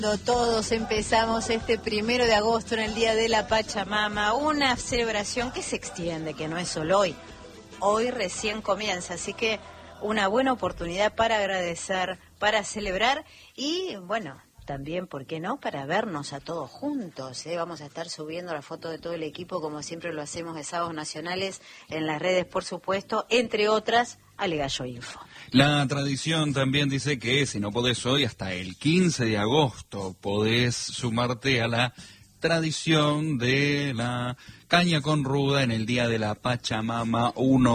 Todos empezamos este 1 de agosto en el Día de la Pachamama, una celebración que se extiende, que no es solo hoy. Hoy recién comienza, así que una buena oportunidad para agradecer, para celebrar y, bueno, también, ¿por qué no?, para vernos a todos juntos. Vamos a estar subiendo la foto de todo el equipo, como siempre lo hacemos de Sábados Nacionales, en las redes, por supuesto, entre otras, Alegallo Info. La tradición también dice que si no podés hoy, hasta el 15 de agosto podés sumarte a la tradición de la caña con ruda en el Día de la Pachamama 1.